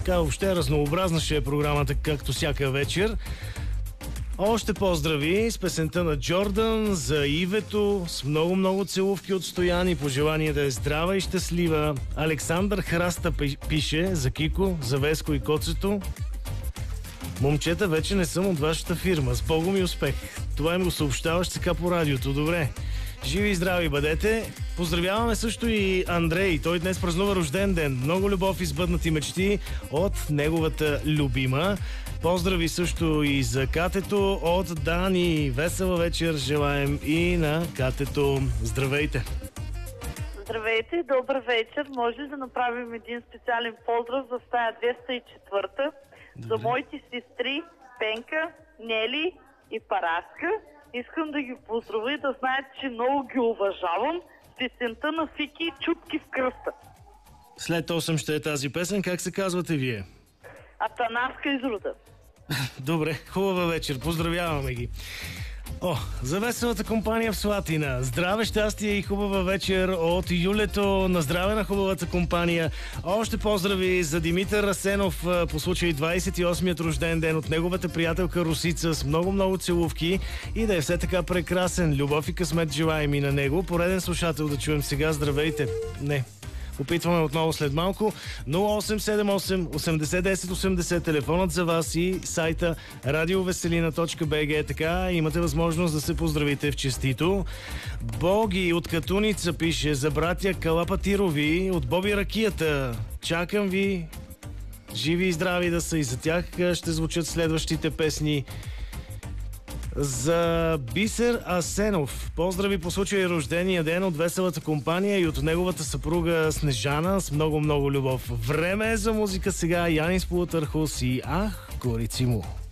Така въобще разнообразна ще е програмата, както всяка вечер. Още поздрави с песента на Джордан за Ивето, с много целувки от Стоян и пожелание да е здрава и щастлива. Александър Храста пише за Кико, за Веско и Коцето. Момчета, вече не съм от вашата фирма. С Богом и успех. Това им го съобщаваш така по радиото. Добре. Живи и здрави бъдете. Поздравяваме също и Андрей. Той днес празнува рожден ден. Много любов и сбъднати мечти от неговата любима. Поздрави също и за Катето от Дани. Весела вечер желаем и на Катето. Здравейте! Здравейте и добър вечер. Може ли да направим един специален поздрав за стая 204 за моите сестри Пенка, Нели и Параска. Искам да ги поздравя и да знаят, че много ги уважавам. Песента на Фики "Чупки в кръста". След 8 ще е тази песен. Как се казвате вие? Атанаска Изруда. Добре, хубава вечер. Поздравяваме ги. За веселата компания в Слатина. Здраве, щастие и хубава вечер от Юлето. На здраве на хубавата компания. Още поздрави за Димитър Асенов по случай 28-ят рожден ден от неговата приятелка Русица с много целувки и да е все така прекрасен. Любов и късмет желаем и на него. Пореден слушател да чуем сега. Здравейте. Не. Опитваме отново след малко. 0878 80 10 80 телефонът за вас и сайта radioveselina.bg. Така имате възможност да се поздравите в честито. Боги от Катуница пише за братя Калапатирови от Боби Ракията. Чакам ви. Живи и здрави да са и за тях ще звучат следващите песни. За Бисер Асенов. Поздрави по случай рождения ден от веселата компания и от неговата съпруга Снежана с много любов. Време е за музика сега. Янис Полутърхус и Ах, корици му.